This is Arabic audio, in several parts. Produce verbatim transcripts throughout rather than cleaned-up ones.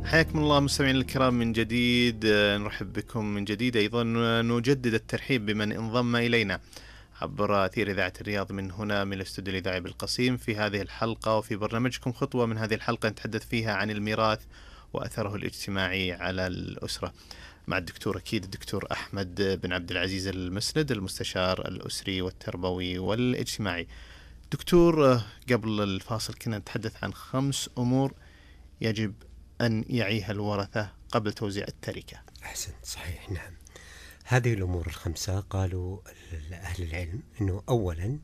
حياكم الله مستمعين الكرام من جديد. نرحب بكم من جديد، أيضا نجدد الترحيب بمن انضم إلينا عبر أثير إذاعة الرياض من هنا من الاستوديو الإذاعي بالقصيم في هذه الحلقة وفي برنامجكم خطوة. من هذه الحلقة نتحدث فيها عن الميراث وأثره الاجتماعي على الأسرة مع الدكتور أكيد الدكتور أحمد بن عبد العزيز المسند، المستشار الأسري والتربوي والاجتماعي. دكتور، قبل الفاصل كنا نتحدث عن خمس أمور يجب أن يعيها الورثة قبل توزيع التركة. أحسن، صحيح، نعم. هذه الأمور الخمسة قالوا أهل العلم أنه أولا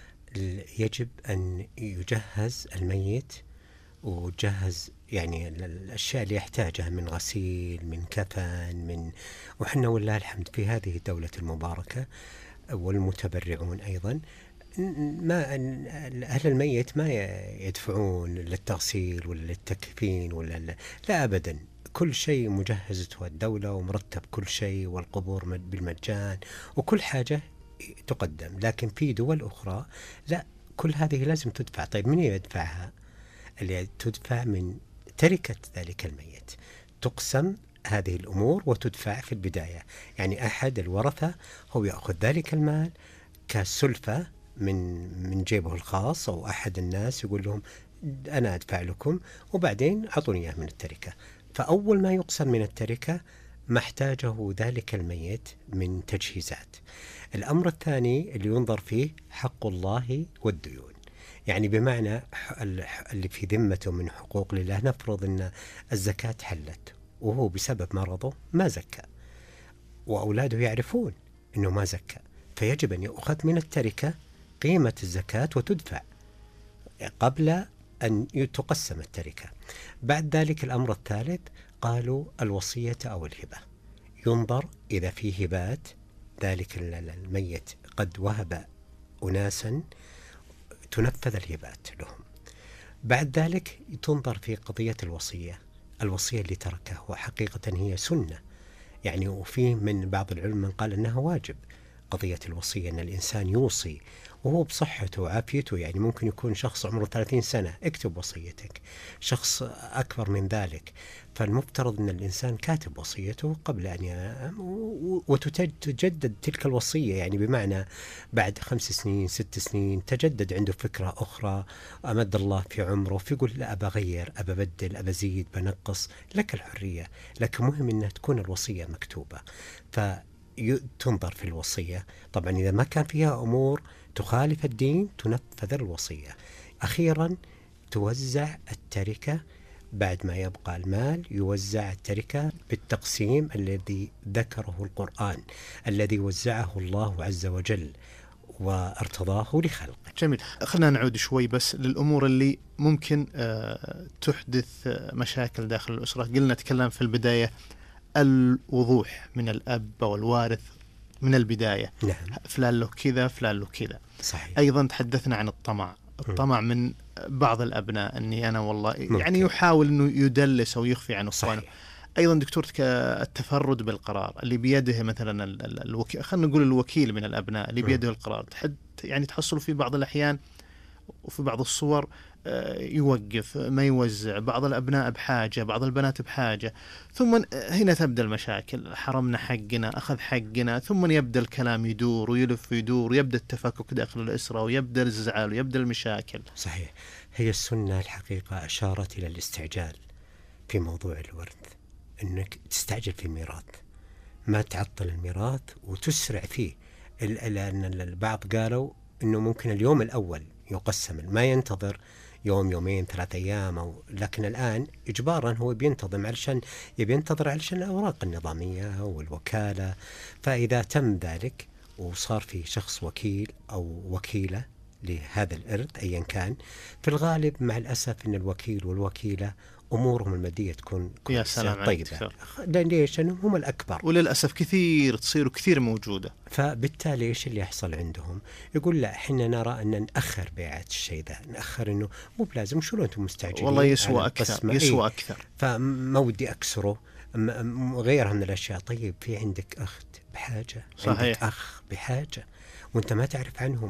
يجب أن يجهز الميت وجهز يعني الأشياء اللي يحتاجها من غسيل، من كفن، من وحنا والله الحمد في هذه الدولة المباركة والمتبرعون أيضا ما أهل الميت ما يدفعون للتغسيل ولا للتكفين ولا لا, لا أبدا، كل شيء مجهزته الدولة ومرتب كل شيء، والقبور بالمجان وكل حاجة تقدم. لكن في دول أخرى لا، كل هذه لازم تدفع. طيب من يدفعها؟ اللي تدفع من تركة ذلك الميت، تقسم هذه الأمور وتدفع في البداية. يعني أحد الورثة هو يأخذ ذلك المال كسلفة من من جيبه الخاص، أو أحد الناس يقول لهم أنا أدفع لكم وبعدين أعطوني إياه من التركة. فأول ما يقسم من التركة ما احتاجه ذلك الميت من تجهيزات. الأمر الثاني اللي ينظر فيه حق الله والديون، يعني بمعنى اللي في ذمته من حقوق لله. نفرض أن الزكاة حلت وهو بسبب مرضه ما زكى، وأولاده يعرفون أنه ما زكى، فيجب أن يأخذ من التركة قيمة الزكاة وتدفع قبل أن تقسم التركة. بعد ذلك الأمر الثالث قالوا الوصية أو الهبة. ينظر إذا في هبات، ذلك الميت قد وهب أناسا تنفذ الهبات لهم. بعد ذلك تنظر في قضية الوصية. الوصية اللي تركها وحقيقة هي سنة، يعني وفي من بعض العلماء من قال أنها واجب. قضية الوصية أن الإنسان يوصي وهو بصحته وعافيته، يعني ممكن يكون شخص عمره ثلاثين سنة اكتب وصيتك، شخص أكبر من ذلك، فالمفترض أن الإنسان كاتب وصيته قبل أن ي... وتجدد تلك الوصية، يعني بمعنى بعد خمس سنين ست سنين تجدد عنده فكرة أخرى، أمد الله في عمره فيقول لا أبى أغير، أبى أبدل، أبى أزيد، بنقص، لك الحرية. لكن مهم أنها تكون الوصية مكتوبة. ف تنظر في الوصية. طبعا إذا ما كان فيها أمور تخالف الدين تنفذ الوصية. أخيرا توزع التركة. بعد ما يبقى المال يوزع التركة بالتقسيم الذي ذكره القرآن، الذي وزعه الله عز وجل وارتضاه لخلقه. جميل. خلنا نعود شوي بس للأمور اللي ممكن آه تحدث آه مشاكل داخل الأسرة. قلنا تكلم في البداية الوضوح من الأب والوارث من البداية. نعم. فلان له كذا، فلان له كذا. صحيح. أيضا تحدثنا عن الطمع. الطمع م. من بعض الأبناء أني أنا والله ممكن. يعني يحاول أنه يدلس أو يخفي عن أخوانه. صحيح. أيضا دكتور التفرد بالقرار اللي بيده مثلا الوكيل، خلينا نقول الوكيل من الأبناء اللي بيده م. القرار، تحد يعني تحصل في بعض الأحيان وفي بعض الصور يوقف، ما يوزع، بعض الأبناء بحاجة، بعض البنات بحاجة، ثم هنا تبدأ المشاكل. حرمنا حقنا، أخذ حقنا، ثم يبدأ الكلام يدور ويلف ويدور، ويبدأ التفكك داخل الأسرة، ويبدأ الزعل، ويبدأ المشاكل. صحيح. هي السنة الحقيقة أشارت إلى الاستعجال في موضوع الورث، أنك تستعجل في الميراث، ما تعطل الميراث وتسرع فيه. لأن البعض قالوا أنه ممكن اليوم الأول يقسم، ما ينتظر يوم يومين ثلاث أيام أو، لكن الآن إجبارا هو بينتظم علشان يبي ينتظر علشان الأوراق النظامية والوكالة. فإذا تم ذلك وصار في شخص وكيل أو وكيلة لهذا الإرث أيا كان، في الغالب مع الأسف أن الوكيل والوكيلة أمورهم المادية تكون يا سلام طيبة. ليش؟ لأنهم هم الأكبر، وللأسف كثير تصير كثير موجودة. فبالتالي إيش اللي يحصل عندهم؟ يقول لا، إحنا نرى أن نأخر بيعة الشيء ذا، نأخر إنه مو بلازم، شو لو أنتم مستعجلين والله يسوى أكثر، يسوى أيه؟ أكثر، فما ودي أكسره غيرها من الأشياء. طيب في عندك أخت بحاجة، صحيح. عندك أخ بحاجة وأنت ما تعرف عنهم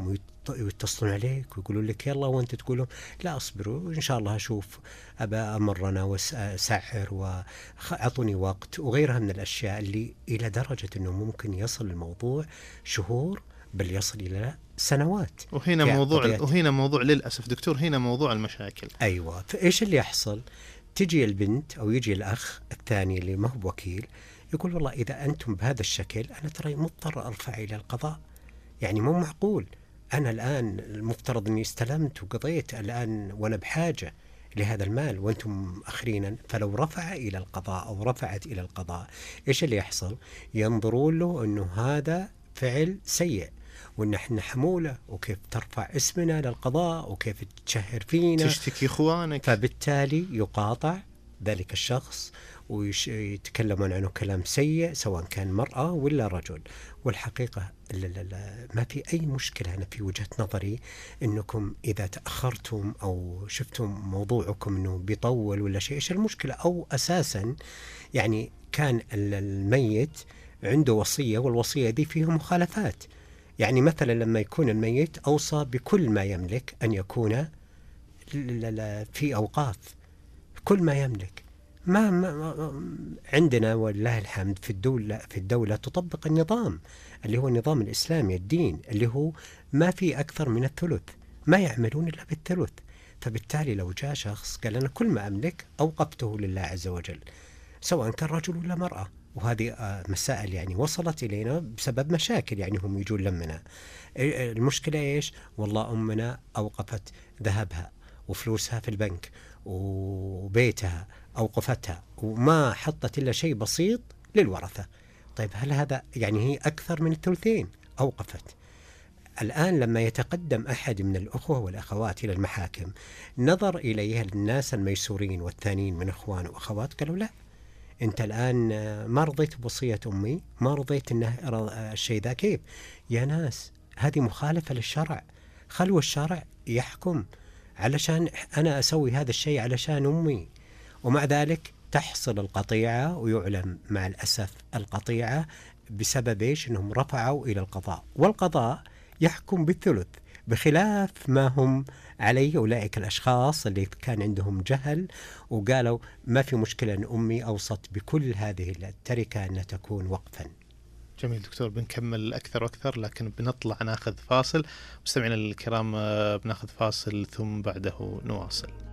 ويتصلون عليك ويقولون لك يلا، وانت تقولون لا اصبروا ان شاء الله اشوف، ابى امرنا واسعر واعطوني وقت وغيرها من الاشياء، اللي الى درجه انه ممكن يصل الموضوع شهور بل يصل الى سنوات. وهنا موضوع وهنا موضوع للاسف دكتور، هنا موضوع المشاكل. ايوه، فايش اللي يحصل؟ تجي البنت او يجي الاخ الثاني اللي ما هو بوكيل يقول والله اذا انتم بهذا الشكل انا ترى مضطر ارفع الى القضاء، يعني مو معقول، انا الان المفترض اني استلمت وقضيت الان وانا بحاجه لهذا المال وانتم اخرينا. فلو رفع الى القضاء او رفعت الى القضاء، ايش اللي يحصل؟ ينظرون له انه هذا فعل سيء، وان احنا حموله، وكيف ترفع اسمنا للقضاء، وكيف تشهر فينا، تشتكي اخوانك. فبالتالي يقاطع ذلك الشخص ويتكلمون عنه كلام سيء سواء كان مرأة ولا رجل. والحقيقة لا لا لا ما في أي مشكلة. أنا في وجهة نظري أنكم إذا تأخرتم أو شفتم موضوعكم أنه بيطول ولا شيء، إيش المشكلة؟ أو أساسا يعني كان الميت عنده وصية، والوصية دي فيها مخالفات. يعني مثلا لما يكون الميت أوصى بكل ما يملك أن يكون في أوقاف، كل ما يملك. ما, ما عندنا والله الحمد في الدولة في الدولة تطبق النظام اللي هو النظام الإسلامي الدين، اللي هو ما في أكثر من الثلث، ما يعملون إلا بالثلث. فبالتالي لو جاء شخص قال أنا كل ما أملك أوقفته لله عز وجل، سواء كان رجل ولا مرأة، وهذه مسائل يعني وصلت إلينا بسبب مشاكل، يعني هم يجون لمنا. المشكلة إيش؟ والله أمنا أوقفت ذهبها وفلوسها في البنك وبيتها أوقفتها وما حطت إلا شيء بسيط للورثة. طيب هل هذا يعني هي أكثر من الثلثين أوقفت؟ الآن لما يتقدم أحد من الأخوة والأخوات إلى المحاكم نظر إليها الناس الميسورين والثانيين من أخوان وأخوات، قالوا لا، أنت الآن ما رضيت بوصية أمي، ما رضيت إنه الشيء ذا، كيف يا ناس؟ هذه مخالفة للشرع. خلوا الشرع يحكم، علشان أنا أسوي هذا الشيء علشان أمي. ومع ذلك تحصل القطيعة، ويعلم مع الأسف القطيعة بسبب إيش؟ أنهم رفعوا إلى القضاء، والقضاء يحكم بالثلث، بخلاف ما هم عليه أولئك الأشخاص اللي كان عندهم جهل وقالوا ما في مشكلة أن أمي أوصت بكل هذه التركة أن تكون وقفا. جميل دكتور، بنكمل أكثر وأكثر لكن بنطلع ناخذ فاصل. مستمعينا الكرام بناخذ فاصل ثم بعده نواصل.